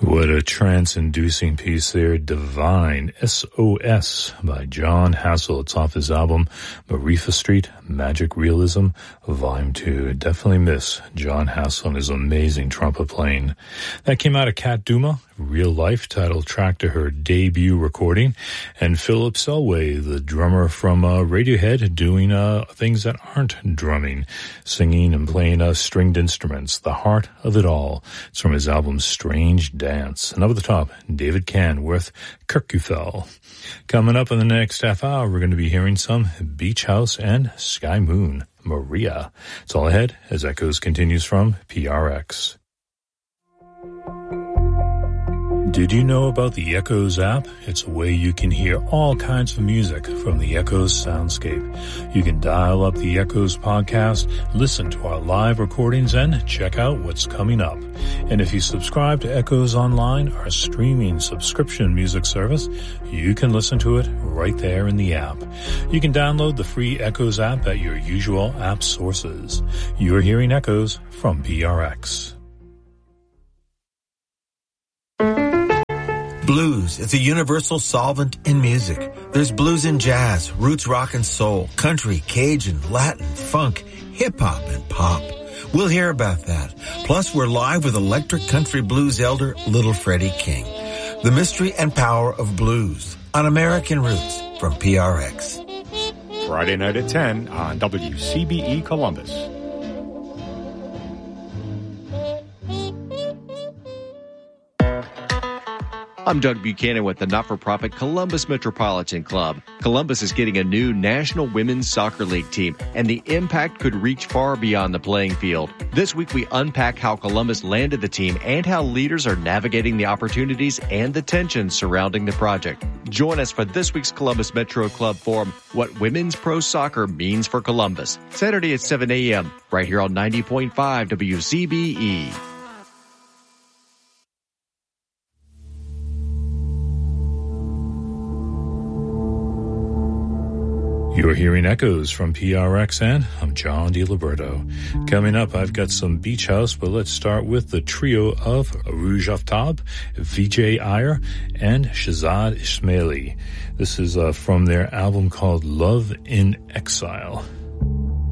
What a trance-inducing piece there. Divine, S.O.S. by John Hassell. It's off his album, Marifa Street, Magic Realism, Volume 2. Definitely miss John Hassell and his amazing trumpet playing. That came out of Kat Duma, Real Life, title track to her debut recording. And Philip Selway, the drummer from Radiohead, doing things that aren't drumming, singing and playing stringed instruments, the heart of it all. It's from his album Strange Dance. And up at the top, David Kahn with Kirkufell. Coming up in the next half hour, we're going to be hearing some Beach House and Sky Moon, Maria. It's all ahead as Echoes continues from PRX. Did you know about the Echoes app? It's a way you can hear all kinds of music from the Echoes soundscape. You can dial up the Echoes podcast, listen to our live recordings, and check out what's coming up. And if you subscribe to Echoes Online, our streaming subscription music service, you can listen to it right there in the app. You can download the free Echoes app at your usual app sources. You're hearing Echoes from PRX. Blues is a universal solvent in music. There's blues in jazz, roots rock and soul, country, Cajun, Latin, funk, hip-hop, and pop. We'll hear about that. Plus, we're live with electric country blues elder Little Freddie King. The mystery and power of blues on American Roots from PRX. Friday night at 10 on WCBE Columbus. I'm Doug Buchanan with the not-for-profit Columbus Metropolitan Club. Columbus is getting a new National Women's Soccer League team, and the impact could reach far beyond the playing field. This week, we unpack how Columbus landed the team and how leaders are navigating the opportunities and the tensions surrounding the project. Join us for this week's Columbus Metro Club Forum, What Women's Pro Soccer Means for Columbus, Saturday at 7 a.m., right here on 90.5 WCBE. You're hearing Echoes from PRX, and I'm John DiLiberto. Coming up, I've got some Beach House, but let's start with the trio of Rouge Aftab, Vijay Iyer, and Shahzad Ismaili. This is from their album called Love in Exile.